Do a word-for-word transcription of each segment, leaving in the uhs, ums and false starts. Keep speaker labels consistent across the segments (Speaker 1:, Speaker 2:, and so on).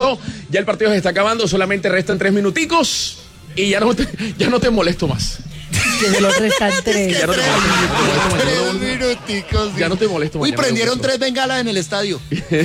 Speaker 1: pasó. Ya el partido se está acabando, solamente restan tres minuticos y ya no te, ya no te molesto más.
Speaker 2: Que de los restan tres.
Speaker 1: Ya no te molesto más.
Speaker 3: Tres minuticos.
Speaker 1: Ya no te molesto más.
Speaker 3: Uy, prendieron tres bengalas en el estadio.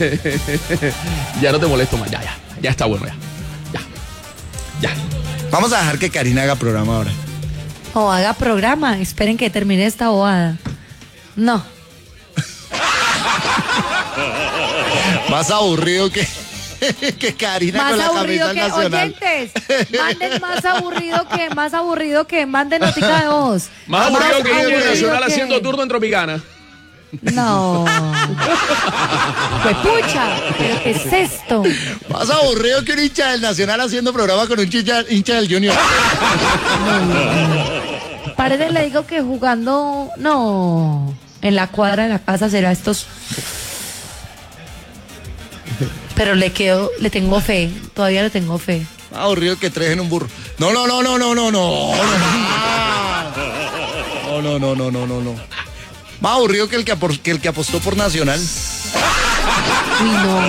Speaker 1: Ya no te molesto más. Ya, ya. Ya está bueno, ya. Ya. Ya.
Speaker 3: Vamos a dejar que Karina haga programa ahora.
Speaker 2: O haga programa. Esperen que termine esta bobada. No.
Speaker 3: Más aburrido que, que Karina
Speaker 2: Más
Speaker 3: con la
Speaker 2: aburrido
Speaker 3: camisa
Speaker 2: que
Speaker 3: nacional.
Speaker 2: oyentes. Manden más aburrido que más aburrido que manden notica de voz.
Speaker 1: Más aburrido que Hincha Nacional
Speaker 2: que-
Speaker 1: haciendo turno en Tropicana.
Speaker 2: No. Pues pucha, ¿pero qué es esto?
Speaker 3: Más aburrido que un hincha del Nacional haciendo programa con un hincha, hincha del Junior.
Speaker 2: Parece, le digo que jugando, no, en la cuadra de la casa será estos. Pero le quedo, le tengo fe, todavía le tengo fe.
Speaker 3: Más aburrido que tres en un burro. No, no, no, no, no, no, no. No, no, no, no, no, no, no. Más aburrido que el que, apor- que el que apostó por Nacional.
Speaker 2: Uy, no.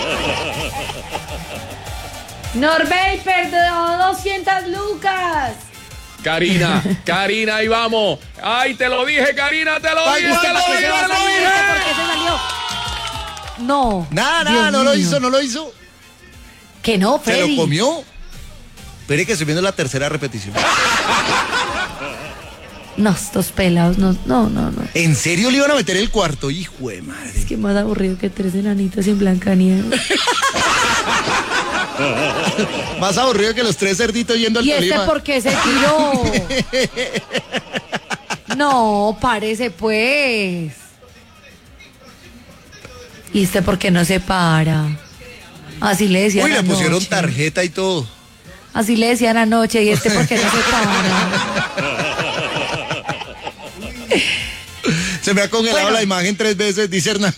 Speaker 2: Norbey perdió doscientas lucas.
Speaker 1: Karina, Karina, ahí vamos. Ay, te lo dije, Karina, te lo
Speaker 3: Ay,
Speaker 1: dije, te
Speaker 3: ¿por
Speaker 1: lo
Speaker 3: qué
Speaker 1: dije,
Speaker 3: se
Speaker 1: te
Speaker 3: va
Speaker 1: lo
Speaker 3: a salir?
Speaker 1: dije.
Speaker 2: ¿Por qué se salió? No.
Speaker 3: Nada, nada,
Speaker 2: Dios
Speaker 3: no lo
Speaker 2: mío.
Speaker 3: hizo, no lo hizo.
Speaker 2: Que no,
Speaker 3: Se
Speaker 2: Freddy.
Speaker 3: lo comió. Espere que estoy viendo la tercera repetición.
Speaker 2: No, estos pelados, no, no, no, no.
Speaker 3: ¿En serio le iban a meter el cuarto? Hijo de madre.
Speaker 2: Es que más aburrido que tres enanitos en Blancanieves.
Speaker 3: Más aburrido que los tres cerditos yendo al
Speaker 2: ¿Y este
Speaker 3: Tolima.
Speaker 2: por qué se tiró? No, parece pues. ¿Y este por qué no se para? Así le decían
Speaker 3: Uy, le
Speaker 2: anoche.
Speaker 3: pusieron tarjeta y todo.
Speaker 2: Así le decían anoche. ¿Y este por qué no se para?
Speaker 3: Se me ha congelado
Speaker 2: Bueno.
Speaker 3: la imagen tres veces, dice Hernán.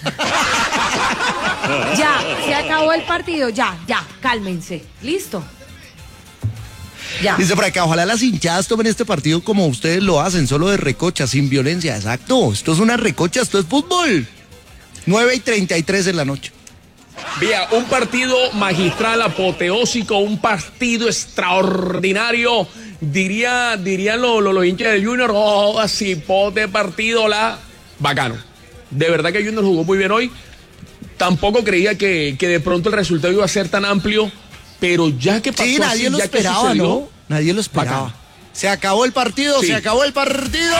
Speaker 2: Ya, se acabó el partido. Ya, ya, cálmense. ¿Listo? Ya.
Speaker 3: Dice por acá, ojalá las hinchadas tomen este partido como ustedes lo hacen, solo de recocha, sin violencia. Exacto, esto es una recocha, esto es fútbol. nueve y treinta y tres en la noche.
Speaker 1: Vea, un partido magistral, apoteósico, un partido extraordinario. Diría, dirían los lo, lo hinchas del Junior, oh, así, pote partido, la bacano. De verdad que el Junior jugó muy bien hoy. Tampoco creía que, que de pronto el resultado iba a ser tan amplio, pero ya que pasó
Speaker 3: Sí, nadie
Speaker 1: así,
Speaker 3: lo
Speaker 1: ya
Speaker 3: esperaba,
Speaker 1: que sucedió,
Speaker 3: ¿no? Nadie lo esperaba.
Speaker 1: bacano.
Speaker 3: Se acabó el partido,
Speaker 1: Sí.
Speaker 3: se acabó el partido.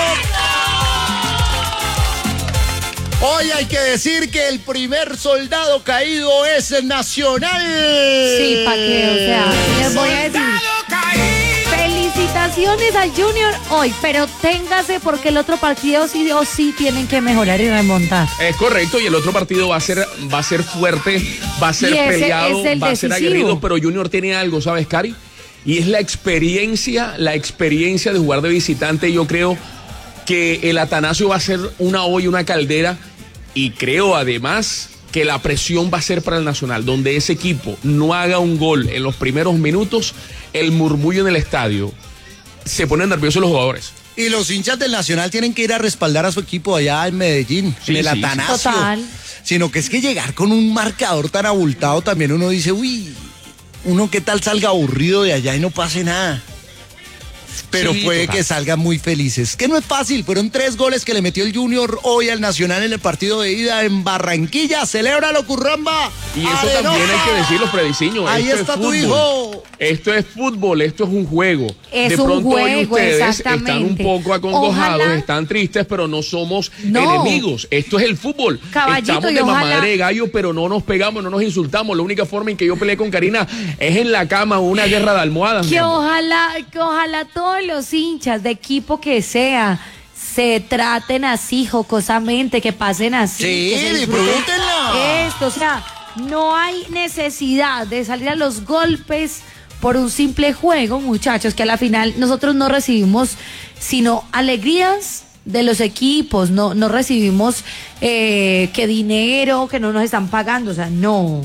Speaker 3: Hoy hay que decir que el primer soldado caído es el Nacional.
Speaker 2: Sí, ¿para qué? O sea, les voy a decir. Felicitaciones al Junior hoy, pero téngase porque el otro partido sí o sí tienen que mejorar y remontar.
Speaker 1: Es correcto, y el otro partido va a ser, va a ser fuerte, va a ser
Speaker 2: Y ese
Speaker 1: peleado,
Speaker 2: es el
Speaker 1: va a ser
Speaker 2: decisivo.
Speaker 1: aguerrido, pero Junior tiene algo, ¿sabes, Cari? Y es la experiencia, la experiencia de jugar de visitante. Yo creo que el Atanasio va a ser una olla, una caldera, y creo además que la presión va a ser para el Nacional, donde ese equipo no haga un gol en los primeros minutos, el murmullo en el estadio, se ponen nerviosos los jugadores.
Speaker 3: Y los hinchas del Nacional tienen que ir a respaldar a su equipo allá en Medellín,
Speaker 1: Sí,
Speaker 3: en el
Speaker 1: sí, sí.
Speaker 3: Atanasio.
Speaker 2: Total.
Speaker 3: Sino que es que llegar con un marcador tan abultado también uno dice, uy, uno qué tal salga aburrido de allá y no pase nada. Pero
Speaker 1: Sí,
Speaker 3: puede
Speaker 1: total.
Speaker 3: que salgan muy felices. Que no es fácil, fueron tres goles que le metió el Junior hoy al Nacional en el partido de ida en Barranquilla. ¡Celébralo, Curramba!
Speaker 1: Y eso
Speaker 3: ¡Arenosa!
Speaker 1: también hay que decirlo, Frediciño.
Speaker 3: Ahí
Speaker 1: esto
Speaker 3: está
Speaker 1: es
Speaker 3: tu
Speaker 1: fútbol.
Speaker 3: hijo.
Speaker 1: Esto es fútbol, esto es un juego.
Speaker 2: Es
Speaker 1: de
Speaker 2: un
Speaker 1: pronto hoy
Speaker 2: juego,
Speaker 1: ustedes están un
Speaker 2: exactamente.
Speaker 1: poco acongojados,
Speaker 2: Ojalá-
Speaker 1: están tristes, pero no somos
Speaker 2: No.
Speaker 1: enemigos. Esto es el fútbol.
Speaker 2: Caballito,
Speaker 1: Estamos
Speaker 2: y
Speaker 1: de
Speaker 2: ojalá-
Speaker 1: mamadera de gallo, pero no nos pegamos, no nos insultamos. La única forma en que yo peleé con Karina es en la cama, una guerra de almohadas. mi
Speaker 2: Que
Speaker 1: amor.
Speaker 2: ojalá, que ojalá todos los hinchas de equipo que sea se traten así jocosamente, que pasen así.
Speaker 3: Sí,
Speaker 2: que se disfruten
Speaker 3: disfrútenla.
Speaker 2: Esto, o sea, no hay necesidad de salir a los golpes por un simple juego, muchachos, que a la final nosotros no recibimos sino alegrías de los equipos, no, no recibimos eh, que dinero, que no nos están pagando, o sea, no.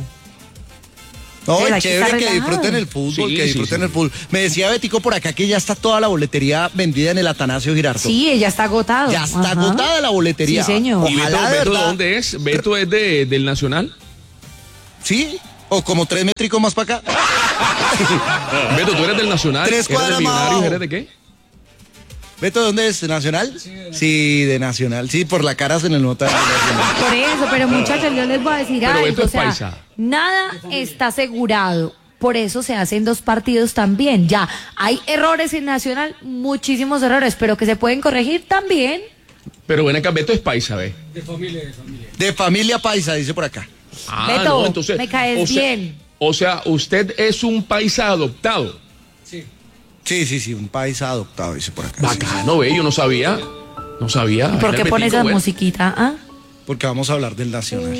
Speaker 3: No,
Speaker 2: Pero hay
Speaker 3: es
Speaker 2: que
Speaker 3: chévere
Speaker 2: estar
Speaker 3: que
Speaker 2: relajado.
Speaker 3: disfruten el fútbol,
Speaker 1: Sí,
Speaker 3: que
Speaker 1: sí,
Speaker 3: disfruten
Speaker 1: sí.
Speaker 3: el fútbol. Me decía Betico por acá que ya está toda la boletería vendida en el Atanasio Girardot.
Speaker 2: Sí, ella está agotado.
Speaker 3: Ya está
Speaker 2: Ajá.
Speaker 3: agotada la boletería.
Speaker 2: Sí, señor.
Speaker 1: ¿Y Beto,
Speaker 3: Ojalá de
Speaker 1: Beto de
Speaker 3: verdad.
Speaker 1: dónde es? ¿Beto es de, del Nacional?
Speaker 3: Sí, O como tres métricos más para acá.
Speaker 1: Beto, tú eres del Nacional.
Speaker 3: Tres
Speaker 1: ¿Eres
Speaker 3: cuadras
Speaker 1: de
Speaker 3: más
Speaker 1: Millonarios?
Speaker 3: abajo.
Speaker 1: ¿Eres de qué?
Speaker 3: ¿Beto de dónde es? ¿De Nacional? Sí, de, sí, de Nacional. Sí, por la cara se le nota.
Speaker 2: Por eso, pero muchachos, yo les voy a decir
Speaker 1: Pero
Speaker 2: algo.
Speaker 1: Beto es
Speaker 2: O sea,
Speaker 1: paisa.
Speaker 2: nada está asegurado. Por eso se hacen dos partidos también. Ya, hay errores en Nacional, muchísimos errores, pero que se pueden corregir también.
Speaker 1: Pero ven acá, Beto es paisa, ¿ves?
Speaker 3: De familia, de familia. De familia paisa, dice por acá.
Speaker 1: Ah,
Speaker 2: Beto,
Speaker 1: no, entonces,
Speaker 2: me caes
Speaker 1: o sea,
Speaker 2: bien.
Speaker 1: O sea, usted es un paisa adoptado.
Speaker 3: Sí. Sí, sí, sí, un paisa adoptado, dice por acá.
Speaker 1: Bacano, ve, yo no sabía. No sabía.
Speaker 2: ¿Por
Speaker 1: Era
Speaker 2: qué
Speaker 1: el
Speaker 2: pones
Speaker 1: Betico,
Speaker 2: esa
Speaker 1: bueno.
Speaker 2: musiquita? ¿Ah?
Speaker 3: Porque vamos a hablar del Nacional.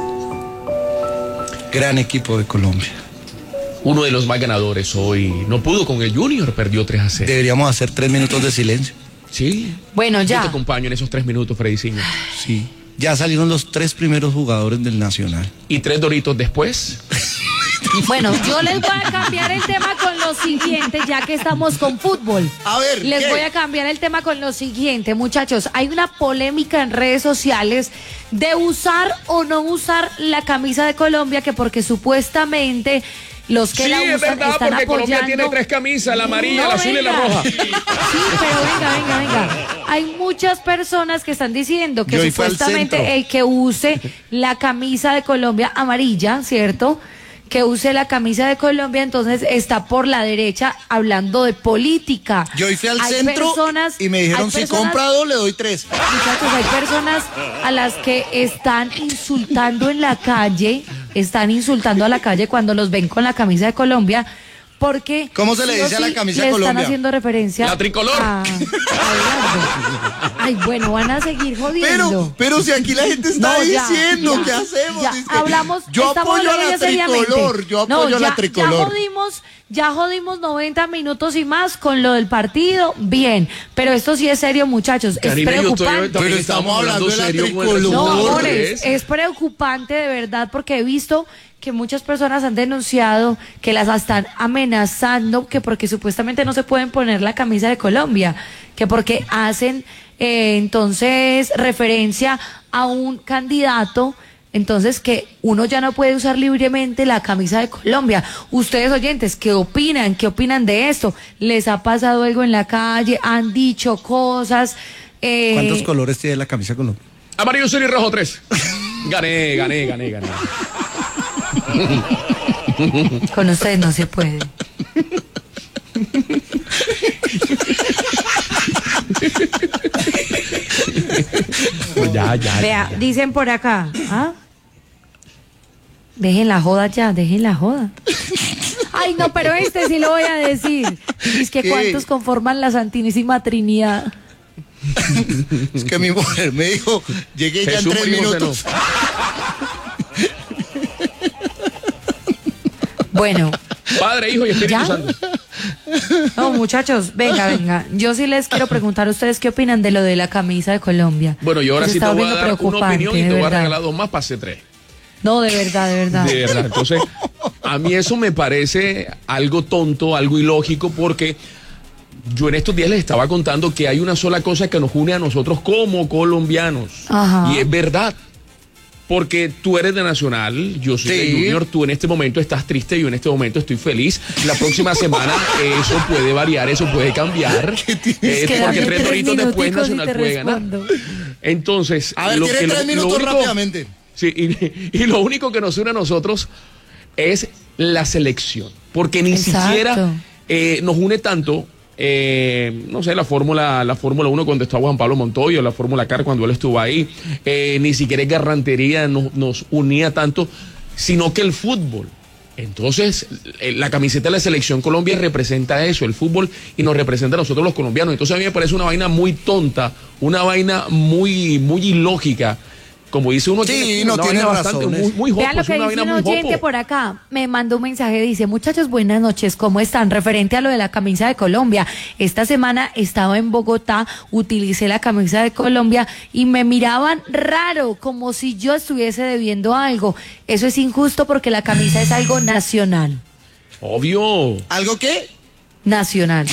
Speaker 3: Gran equipo de Colombia.
Speaker 1: Uno de los más ganadores hoy. No pudo con el Junior, perdió tres a cero.
Speaker 3: Deberíamos hacer tres minutos de silencio.
Speaker 1: Sí.
Speaker 2: Bueno,
Speaker 1: Yo
Speaker 2: ya.
Speaker 1: te acompaño en esos tres minutos, Freddy Ciño.
Speaker 3: Sí. Ya salieron los tres primeros jugadores del Nacional.
Speaker 1: Y tres doritos después.
Speaker 2: Bueno, yo les voy a cambiar el tema con lo siguiente, ya que estamos con fútbol.
Speaker 3: A ver,
Speaker 2: Les
Speaker 3: ¿qué?
Speaker 2: voy a cambiar el tema con lo siguiente, muchachos. Hay una polémica en redes sociales de usar o no usar la camisa de Colombia, que porque supuestamente los que
Speaker 1: Sí,
Speaker 2: la usan
Speaker 1: es verdad,
Speaker 2: están
Speaker 1: porque Colombia
Speaker 2: apoyando.
Speaker 1: tiene tres camisas, la amarilla,
Speaker 2: No,
Speaker 1: la azul y la
Speaker 2: venga.
Speaker 1: roja.
Speaker 2: Sí, pero venga, venga, venga. Hay muchas personas que están diciendo que
Speaker 3: Yo hoy fui al
Speaker 2: supuestamente
Speaker 3: centro.
Speaker 2: el que use la camisa de Colombia amarilla, ¿cierto? Que use la camisa de Colombia, entonces está por la derecha hablando de política.
Speaker 3: Yo hoy fui al
Speaker 2: Hay
Speaker 3: centro
Speaker 2: personas-
Speaker 3: y me dijeron,
Speaker 2: hay
Speaker 3: si
Speaker 2: personas-
Speaker 3: compra dos, le doy tres.
Speaker 2: Muchachos, hay personas a las que están insultando en la calle, están insultando a la calle cuando los ven con la camisa de Colombia, porque...
Speaker 3: ¿Cómo se le
Speaker 2: sí o
Speaker 3: dice a la
Speaker 2: sí
Speaker 3: camisa de
Speaker 2: le
Speaker 3: Colombia?
Speaker 2: están haciendo referencia...
Speaker 1: La tricolor.
Speaker 2: a- a Eduardo. Ay, bueno, van a seguir jodiendo.
Speaker 3: Pero, pero si aquí la gente está
Speaker 2: No, ya,
Speaker 3: diciendo,
Speaker 2: ya,
Speaker 3: ¿qué hacemos?
Speaker 2: ya,
Speaker 3: Dice que
Speaker 2: hablamos,
Speaker 3: yo
Speaker 2: estamos
Speaker 3: apoyo a
Speaker 2: hablando
Speaker 3: la
Speaker 2: ya seriamente.
Speaker 3: tricolor, yo
Speaker 2: No,
Speaker 3: apoyo a
Speaker 2: ya-
Speaker 3: la tricolor.
Speaker 2: Ya jodimos, ya jodimos noventa minutos y más con lo del partido, bien, pero esto sí es serio, muchachos,
Speaker 1: Karina,
Speaker 2: es
Speaker 1: yo estoy-
Speaker 2: preocupante.
Speaker 1: también
Speaker 3: Pero estamos hablando de la
Speaker 1: serio con el
Speaker 3: tricolor.
Speaker 2: No,
Speaker 1: resultado,
Speaker 2: amores,
Speaker 1: ¿ves?
Speaker 2: es preocupante de verdad porque he visto que muchas personas han denunciado que las están amenazando, que porque supuestamente no se pueden poner la camisa de Colombia, que porque hacen eh, entonces referencia a un candidato, entonces que uno ya no puede usar libremente la camisa de Colombia. Ustedes oyentes, ¿qué opinan? ¿Qué opinan de esto? ¿Les ha pasado algo en la calle? ¿Han dicho cosas? Eh,
Speaker 3: ¿Cuántos colores tiene la camisa de Colombia?
Speaker 1: Amarillo, azul y rojo, tres. Gané, gané, gané, gané.
Speaker 2: Con ustedes no se puede.
Speaker 1: Pues ya, ya.
Speaker 2: Vea,
Speaker 1: ya, ya.
Speaker 2: dicen por acá, ¿ah? Dejen la joda ya, dejen la joda. Ay, no, pero este sí lo voy a decir. Es que
Speaker 3: ¿Qué?
Speaker 2: cuántos conforman la Santísima Trinidad.
Speaker 3: Es que mi mujer me dijo, llegué ya en
Speaker 1: Jesús,
Speaker 3: tres
Speaker 1: María y José,
Speaker 3: minutos.
Speaker 2: Bueno,
Speaker 1: Padre, Hijo y Espíritu
Speaker 2: ¿Ya?
Speaker 1: Santo.
Speaker 2: no, muchachos, venga, venga. Yo sí les quiero preguntar a ustedes qué opinan de lo de la camisa de Colombia.
Speaker 1: Bueno, yo ahora
Speaker 2: Se
Speaker 1: sí te
Speaker 2: está
Speaker 1: voy a
Speaker 2: volviendo
Speaker 1: dar una
Speaker 2: preocupante,
Speaker 1: opinión y
Speaker 2: de
Speaker 1: te voy a
Speaker 2: verdad.
Speaker 1: regalar dos más, pase tres.
Speaker 2: No, de verdad, de verdad.
Speaker 1: De verdad. Entonces, a mí eso me parece algo tonto, algo ilógico, porque yo en estos días les estaba contando que hay una sola cosa que nos une a nosotros como colombianos.
Speaker 2: Ajá.
Speaker 1: Y es verdad. Porque tú eres de Nacional, yo soy
Speaker 3: Sí.
Speaker 1: de Junior, tú en este momento estás triste, yo en este momento estoy feliz. La próxima semana eso puede variar, eso puede cambiar. Eh,
Speaker 2: Quédame
Speaker 1: porque tres
Speaker 2: tres
Speaker 1: doritos después
Speaker 2: minuticos y
Speaker 1: Nacional
Speaker 2: te
Speaker 1: puede ganar.
Speaker 2: respondo.
Speaker 1: Entonces,
Speaker 3: A ver,
Speaker 1: lo
Speaker 3: tiene
Speaker 1: que-
Speaker 3: tres
Speaker 1: lo- lo
Speaker 3: minutos
Speaker 1: único-
Speaker 3: rápidamente.
Speaker 1: Sí, y, y lo único que nos une a nosotros es la selección, porque ni
Speaker 2: Exacto.
Speaker 1: siquiera eh, nos une tanto, eh, no sé, la Fórmula la Fórmula uno cuando estaba Juan Pablo Montoya, la Fórmula Car cuando él estuvo ahí, eh, ni siquiera Garrantería nos, nos unía tanto, sino que el fútbol. Entonces, eh, la camiseta de la Selección Colombia representa eso, el fútbol, y nos representa a nosotros los colombianos. Entonces a mí me parece una vaina muy tonta, una vaina muy, muy ilógica. Como dice uno,
Speaker 3: Sí,
Speaker 1: tiene
Speaker 3: no
Speaker 1: una
Speaker 3: tiene
Speaker 1: vaina bastante,
Speaker 3: razones.
Speaker 1: muy, muy jopo,
Speaker 2: Vean lo
Speaker 1: es
Speaker 2: que
Speaker 1: una
Speaker 2: dice
Speaker 1: vaina
Speaker 2: un
Speaker 1: muy
Speaker 2: oyente
Speaker 1: jopo.
Speaker 2: por acá. Me mandó un mensaje, dice, muchachos, buenas noches, ¿cómo están? Referente a lo de la camisa de Colombia. Esta semana estaba en Bogotá, utilicé la camisa de Colombia y me miraban raro, como si yo estuviese debiendo algo. Eso es injusto porque la camisa es algo nacional.
Speaker 1: Obvio.
Speaker 3: ¿Algo qué?
Speaker 2: Nacional.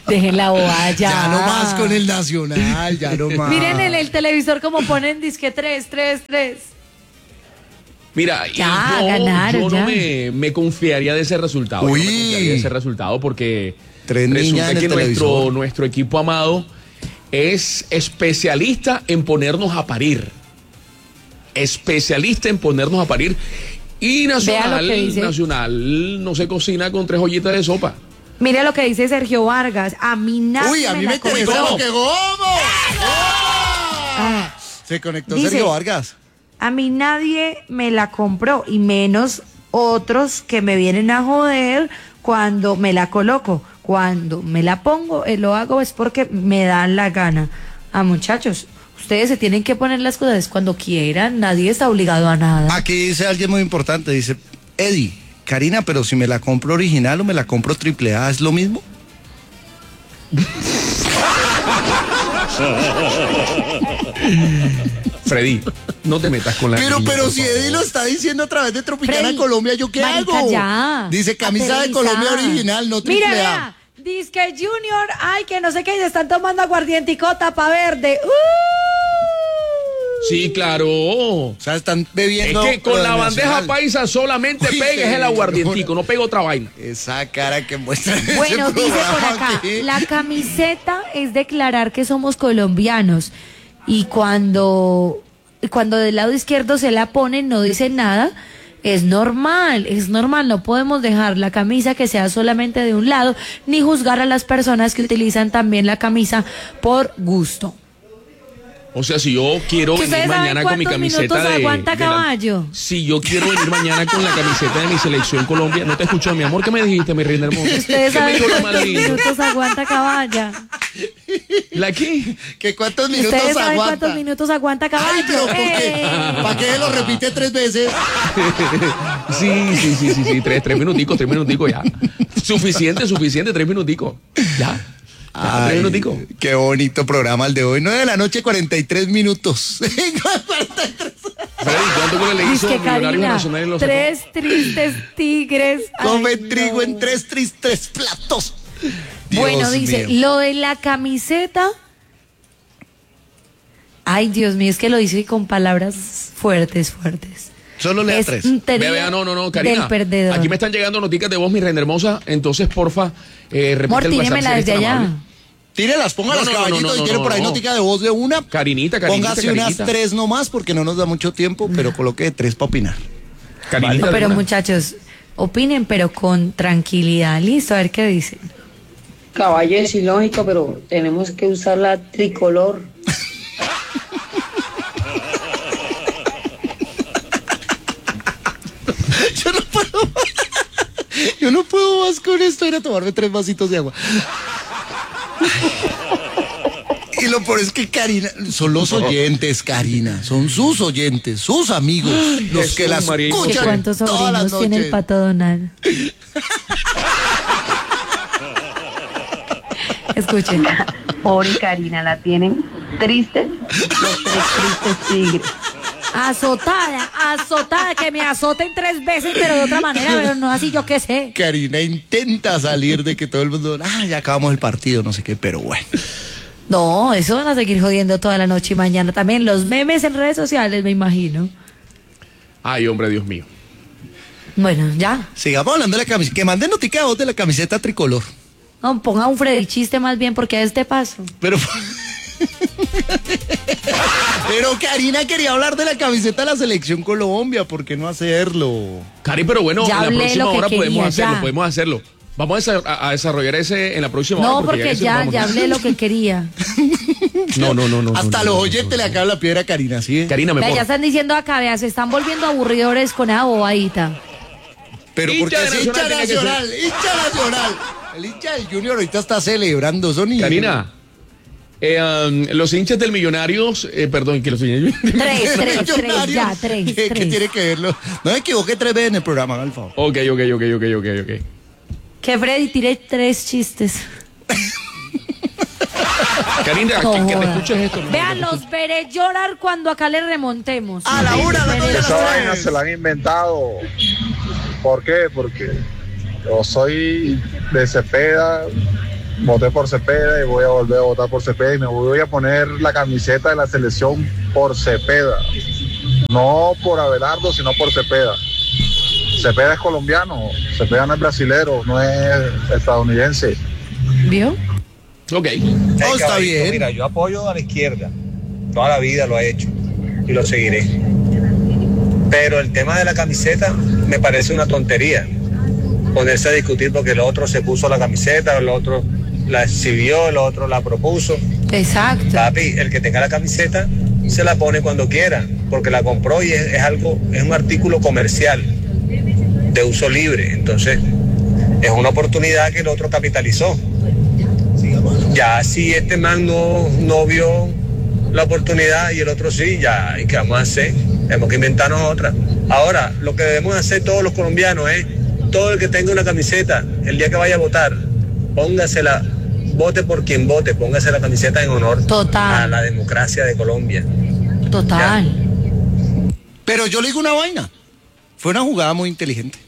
Speaker 2: Dejen la bobada ya.
Speaker 3: Ya no más con el Nacional, ya no más.
Speaker 2: Miren en el televisor como ponen disque tres, tres, tres.
Speaker 1: Mira,
Speaker 2: Ya,
Speaker 1: yo,
Speaker 2: ganaron,
Speaker 1: yo
Speaker 2: ya.
Speaker 1: no me, me confiaría de ese resultado. Yo
Speaker 3: Uy.
Speaker 1: no me confiaría de ese resultado porque
Speaker 3: Tres niñas
Speaker 1: resulta
Speaker 3: en el
Speaker 1: que nuestro,
Speaker 3: televisor.
Speaker 1: nuestro equipo amado es especialista en ponernos a parir. Especialista en ponernos a parir. Y
Speaker 2: Vea lo
Speaker 1: Nacional,
Speaker 2: que dice.
Speaker 1: Nacional no se cocina con tres ollitas de sopa.
Speaker 2: Mire lo que dice Sergio Vargas. A mí nadie
Speaker 3: Uy, a mí
Speaker 2: la
Speaker 3: me interesó
Speaker 2: compró.
Speaker 3: porque ¿cómo?
Speaker 2: Ah,
Speaker 3: Se conectó
Speaker 2: Dice-
Speaker 3: Sergio Vargas.
Speaker 2: a mí nadie me la compró y menos otros que me vienen a joder cuando me la coloco. Cuando me la pongo, eh, lo hago es porque me dan la gana. Ah, muchachos, ustedes se tienen que poner las cosas cuando quieran. Nadie está obligado a nada.
Speaker 3: Aquí dice alguien muy importante, dice, Eddie, Karina, pero si me la compro original o me la compro triple A, ¿es lo mismo?
Speaker 1: Freddy, no te metas con la
Speaker 3: Pero,
Speaker 1: niña,
Speaker 3: pero
Speaker 1: por
Speaker 3: si
Speaker 1: favor.
Speaker 3: Eddie lo está diciendo a través de Tropicana
Speaker 2: Freddy,
Speaker 3: Colombia, ¿yo qué
Speaker 2: marica,
Speaker 3: hago?
Speaker 2: ya.
Speaker 3: Dice camisa de
Speaker 2: Aterriza.
Speaker 3: Colombia original, no triple
Speaker 2: Mira,
Speaker 3: A.
Speaker 2: vea, dice que Junior, ay, que no sé qué, y se están tomando aguardiente y tapa verde. ¡Uh!
Speaker 1: Sí, claro.
Speaker 3: O sea, están
Speaker 1: Es
Speaker 3: bebiendo.
Speaker 1: que con
Speaker 3: lo
Speaker 1: la
Speaker 3: del
Speaker 1: bandeja
Speaker 3: Nacional.
Speaker 1: paisa solamente
Speaker 3: Uy,
Speaker 1: pegues el
Speaker 3: señora.
Speaker 1: aguardientico, no pega otra vaina.
Speaker 3: Esa cara que muestra en ese
Speaker 2: Bueno, dice por
Speaker 3: programa
Speaker 2: acá,
Speaker 3: aquí.
Speaker 2: la camiseta es declarar que somos colombianos y cuando, cuando del lado izquierdo se la ponen no dice nada, es normal, es normal, no podemos dejar la camisa que sea solamente de un lado ni juzgar a las personas que utilizan también la camisa por gusto.
Speaker 1: O sea, si yo quiero
Speaker 2: ¿Que
Speaker 1: venir
Speaker 2: ustedes saben
Speaker 1: mañana con mi
Speaker 2: cuántos
Speaker 1: camiseta
Speaker 2: minutos
Speaker 1: de,
Speaker 2: aguanta
Speaker 1: de la-
Speaker 2: caballo?
Speaker 1: si yo quiero venir mañana con la camiseta de mi selección Colombia, no te escucho, mi amor, ¿qué me dijiste, mi reina hermosa?
Speaker 2: Ustedes
Speaker 1: ¿Qué me
Speaker 2: saben
Speaker 1: dijo lo más
Speaker 2: cuántos
Speaker 1: lindo?
Speaker 2: minutos aguanta caballa.
Speaker 1: ¿La qué?
Speaker 3: ¿Que cuántos minutos
Speaker 2: Ustedes saben
Speaker 3: aguanta?
Speaker 2: cuántos minutos aguanta caballo.
Speaker 3: Ay, pero ¿por qué?
Speaker 2: ¡Eh!
Speaker 3: ¿Para qué lo repite tres veces?
Speaker 1: Sí, sí, sí, sí, sí, tres, tres minuticos, tres minuticos ya. Suficiente, suficiente, tres minuticos. Ya. Ya, tres
Speaker 3: Ay,
Speaker 1: minuticos.
Speaker 3: qué bonito programa el de hoy. nueve de la noche, cuarenta y tres minutos.
Speaker 1: Freddy, ¿cuánto goles le
Speaker 2: Dice
Speaker 1: hizo
Speaker 2: que
Speaker 1: Millonarios
Speaker 2: Karina,
Speaker 1: Nacional en los
Speaker 2: tres tristes tigres.
Speaker 3: Come
Speaker 2: Ay,
Speaker 3: trigo
Speaker 2: no.
Speaker 3: en tres tristes platos. Dios
Speaker 2: Bueno, dice,
Speaker 3: mío.
Speaker 2: lo de la camiseta. Ay, Dios mío, es que lo dice con palabras fuertes, fuertes.
Speaker 3: Solo lea
Speaker 2: Es
Speaker 3: tres.
Speaker 2: un
Speaker 1: Vea,
Speaker 2: tería
Speaker 1: vea, no, no, no, Karina.
Speaker 2: del perdedor.
Speaker 1: Aquí me están llegando noticias de voz, mi reina hermosa. Entonces, porfa, eh, repite
Speaker 2: Amor,
Speaker 1: el WhatsApp.
Speaker 2: tíремela
Speaker 1: si eres
Speaker 2: desde
Speaker 1: tan
Speaker 2: allá.
Speaker 1: amable.
Speaker 3: Tírelas, póngalas,
Speaker 1: No, no, no,
Speaker 3: caballito,
Speaker 1: no, no,
Speaker 3: y tiene
Speaker 1: no,
Speaker 3: por ahí
Speaker 1: no.
Speaker 3: notica de voz de una.
Speaker 1: Carinita, Carinita,
Speaker 3: Póngase unas
Speaker 1: Carinita.
Speaker 3: tres nomás porque no nos da mucho tiempo, pero coloque de tres para opinar.
Speaker 1: Carinita
Speaker 2: No, pero
Speaker 1: de una.
Speaker 2: muchachos, opinen, pero con tranquilidad. Listo, a ver qué dicen.
Speaker 4: Caballo es ilógico, pero tenemos que usar la tricolor.
Speaker 3: Yo no puedo más. Yo no puedo más con esto. Era tomarme tres vasitos de agua. Y lo peor es que Karina, son los oyentes, Karina, son sus oyentes, sus amigos, los
Speaker 1: Jesús,
Speaker 3: que las
Speaker 1: María
Speaker 2: ¿Qué
Speaker 3: escuchan
Speaker 2: cuántos
Speaker 3: todas las
Speaker 2: sobrinos tiene el
Speaker 3: noches.
Speaker 2: Pato Donald? Escuchen.
Speaker 4: Pobre Karina, la tienen triste, los tres tristes tigres.
Speaker 2: Azotada, azotada, que me azoten tres veces, pero de otra manera, pero no así, yo qué sé.
Speaker 3: Karina intenta salir de que todo el mundo, ah, ya acabamos el partido, no sé qué, pero bueno.
Speaker 2: No, eso van a seguir jodiendo toda la noche y mañana también. Los memes en redes sociales, me imagino.
Speaker 1: Ay, hombre, Dios mío.
Speaker 2: Bueno, ya.
Speaker 3: Sigamos hablando de la camiseta, que manden notica de voz de la camiseta tricolor.
Speaker 2: No, ponga un Freddy chiste más bien, porque a este paso.
Speaker 3: Pero. Pero Karina quería hablar de la camiseta de la selección Colombia, ¿por qué no hacerlo?
Speaker 1: Cari, pero bueno,
Speaker 2: Ya
Speaker 1: en la
Speaker 2: hablé
Speaker 1: próxima
Speaker 2: lo que
Speaker 1: hora podemos
Speaker 2: quería,
Speaker 1: hacerlo,
Speaker 2: ya.
Speaker 1: podemos hacerlo. Vamos a, desa- a- a desarrollar ese en la próxima
Speaker 2: No,
Speaker 1: hora.
Speaker 2: porque
Speaker 1: ese
Speaker 2: ya,
Speaker 1: vamos.
Speaker 2: ya hablé lo que quería.
Speaker 1: No, no, no, no.
Speaker 3: Hasta
Speaker 1: no,
Speaker 3: los
Speaker 1: no,
Speaker 3: oyentes
Speaker 1: no,
Speaker 3: le acaban la piedra a Karina, ¿sí?
Speaker 1: Karina, me
Speaker 2: Vea, ya
Speaker 1: porra.
Speaker 2: están diciendo acá, vea, se están volviendo aburridores con esa bobadita.
Speaker 3: Pero
Speaker 1: Hincha
Speaker 3: porque
Speaker 1: de
Speaker 3: es hincha
Speaker 1: Nacional tiene que
Speaker 3: nacional, hincha nacional. El hincha del Junior ahorita está celebrando, son y-
Speaker 1: Karina, eh, um, los hinchas del Millonarios, eh, perdón, que los hinchas
Speaker 2: Tres, tres, tres,
Speaker 3: Millonarios,
Speaker 2: ya, tres,
Speaker 3: ¿Qué, qué
Speaker 2: tres.
Speaker 3: tiene que verlo? No me equivoqué tres veces en el programa, haga el favor.
Speaker 1: Ok, ok, ok, ok, ok, ok.
Speaker 2: Que Freddy tire tres chistes.
Speaker 1: Karina,
Speaker 2: No
Speaker 1: que, que te
Speaker 2: joda.
Speaker 1: escuches esto. no,
Speaker 2: Vean,
Speaker 1: que te
Speaker 2: los veré llorar cuando acá le remontemos.
Speaker 3: A la una, a las dos y a
Speaker 5: Esa
Speaker 3: las
Speaker 5: vaina
Speaker 3: tres.
Speaker 5: se la han inventado. ¿Por qué? Porque yo soy de Cepeda voté por Cepeda y voy a volver a votar por Cepeda y me voy a poner la camiseta de la selección por Cepeda. No por Abelardo, sino por Cepeda. Cepeda es colombiano, Cepeda no es brasilero, no es estadounidense.
Speaker 2: ¿Vio?
Speaker 1: Ok.
Speaker 3: Oh, está bien.
Speaker 6: Mira, yo apoyo a la izquierda, toda la vida lo he hecho y lo seguiré. Pero el tema de la camiseta me parece una tontería. Ponerse a discutir porque el otro se puso la camiseta, el otro la exhibió, el otro la propuso.
Speaker 2: Exacto.
Speaker 6: Papi, el que tenga la camiseta se la pone cuando quiera, porque la compró y es, es algo, es un artículo comercial de uso libre. Entonces, es una oportunidad que el otro capitalizó. Ya si este man no, no vio la oportunidad y el otro sí, ya, ¿y qué vamos a hacer? Tenemos que inventarnos otra. Ahora, lo que debemos hacer todos los colombianos es, todo el que tenga una camiseta, el día que vaya a votar, póngasela, vote por quien vote, póngase la camiseta en honor
Speaker 2: Total.
Speaker 6: a la democracia de Colombia.
Speaker 2: Total.
Speaker 6: Ya.
Speaker 3: Pero yo le digo una vaina. Fue una jugada muy inteligente.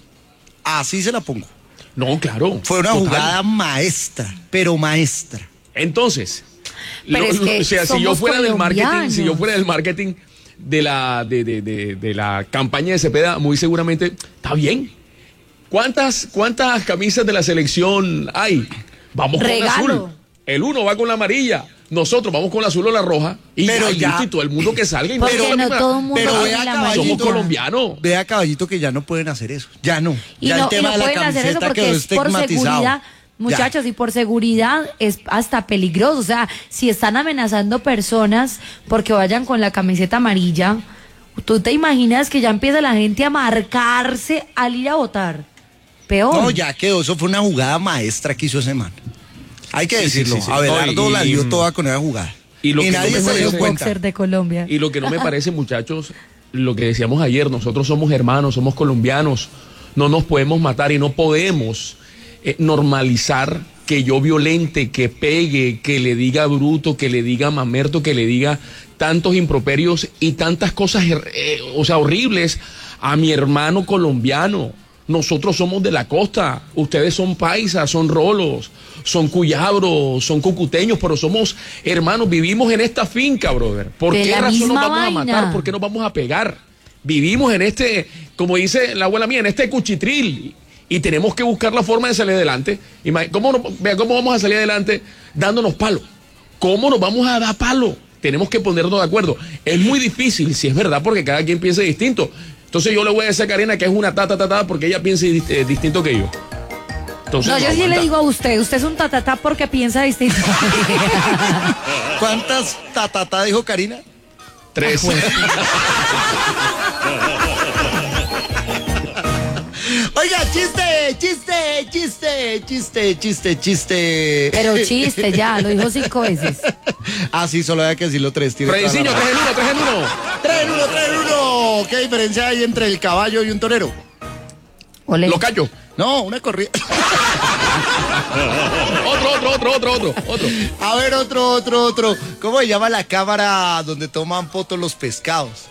Speaker 3: Así se la pongo.
Speaker 1: No, claro.
Speaker 3: Fue una
Speaker 1: total.
Speaker 3: jugada maestra, pero maestra.
Speaker 1: Entonces,
Speaker 2: Pero
Speaker 1: lo-
Speaker 2: es que
Speaker 1: o sea, si
Speaker 2: somos
Speaker 1: yo fuera del marketing,
Speaker 2: colombianos.
Speaker 1: si yo fuera del marketing de la, de, de, de, de la campaña de Cepeda, muy seguramente está bien. ¿Cuántas, cuántas camisas de la selección hay? Vamos
Speaker 2: Regalo.
Speaker 1: con azul. El uno va con la amarilla. Nosotros vamos con la azul o la roja. Y
Speaker 3: Pero
Speaker 1: ya, y
Speaker 3: ya-
Speaker 1: listo, y todo el mundo que salga. Y
Speaker 2: Porque
Speaker 1: nosotros la
Speaker 2: no
Speaker 1: misma-
Speaker 2: todo el mundo
Speaker 3: Pero
Speaker 2: tiene
Speaker 3: vea,
Speaker 2: la
Speaker 3: caballito.
Speaker 1: Somos
Speaker 2: amarilla.
Speaker 1: colombianos.
Speaker 3: Vea, caballito, que ya no pueden hacer eso. Ya no.
Speaker 2: Y
Speaker 3: ya
Speaker 2: no,
Speaker 3: el tema
Speaker 2: y no
Speaker 3: de la
Speaker 2: pueden hacer eso
Speaker 3: camiseta
Speaker 2: porque
Speaker 3: quedó
Speaker 2: es por
Speaker 3: estigmatizado.
Speaker 2: seguridad, muchachos, y por seguridad es hasta peligroso. O sea, si están amenazando personas porque vayan con la camiseta amarilla, ¿tú te imaginas que ya empieza la gente a marcarse al ir a votar? Peor.
Speaker 3: No, ya quedó. Eso fue una jugada maestra que hizo ese man. Hay que
Speaker 1: Sí, sí,
Speaker 3: decirlo.
Speaker 1: sí, sí.
Speaker 3: Abelardo
Speaker 1: No, y-
Speaker 3: la dio toda con esa jugada.
Speaker 1: y
Speaker 3: Y,
Speaker 1: lo que no
Speaker 3: nadie
Speaker 1: me
Speaker 3: se dio
Speaker 1: parece-
Speaker 3: cuenta.
Speaker 2: Boxer de Colombia.
Speaker 1: Y lo que no me parece, muchachos, lo que decíamos ayer, nosotros somos hermanos, somos colombianos, no nos podemos matar y no podemos eh, normalizar que yo violente, que pegue, que le diga bruto, que le diga mamerto, que le diga tantos improperios y tantas cosas, eh, o sea, horribles a mi hermano colombiano. Nosotros somos de la costa, ustedes son paisas, son rolos, son cuyabros, son cucuteños, pero somos hermanos, vivimos en esta finca, brother. ¿Por
Speaker 2: De
Speaker 1: qué
Speaker 2: la
Speaker 1: razón nos
Speaker 2: misma
Speaker 1: vamos a
Speaker 2: vaina.
Speaker 1: matar? ¿Por qué nos vamos a pegar? Vivimos en este, como dice la abuela mía, en este cuchitril. Y tenemos que buscar la forma de salir adelante. Ima- ¿Cómo, no- vea, ¿Cómo vamos a salir adelante dándonos palo? ¿Cómo nos vamos a dar palo? Tenemos que ponernos de acuerdo. Es muy difícil, si es verdad, porque cada quien piensa distinto. Entonces yo le voy a decir a Karina que es una tata tata porque ella piensa dist- eh, distinto que yo. Entonces,
Speaker 2: No, yo sí
Speaker 1: aguanta.
Speaker 2: le digo a usted, usted es un tatatá porque piensa distinto.
Speaker 3: ¿Cuántas tatatá dijo Karina?
Speaker 1: Tres.
Speaker 3: Oiga, chiste, chiste, chiste, chiste, chiste, chiste.
Speaker 2: Pero chiste, ya, lo dijo cinco veces.
Speaker 3: Ah, sí, solo había que decirlo tres. tiene toda la
Speaker 1: Frediciño,
Speaker 3: razón.
Speaker 1: tres en uno, tres en uno.
Speaker 3: Tres en uno, tres en uno. ¿Qué diferencia hay entre el caballo y un torero?
Speaker 2: Ole.
Speaker 1: Lo callo.
Speaker 3: No, una corrida.
Speaker 1: Otro, otro, otro, otro, otro, otro.
Speaker 3: A ver, otro, otro, otro. ¿Cómo se llama la cámara donde toman fotos los pescados?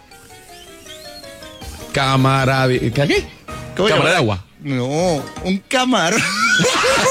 Speaker 1: Cámara de... ¿Qué?
Speaker 3: ¿Cómo se
Speaker 1: Cámara
Speaker 3: llama?
Speaker 1: de agua.
Speaker 3: No, un camarón.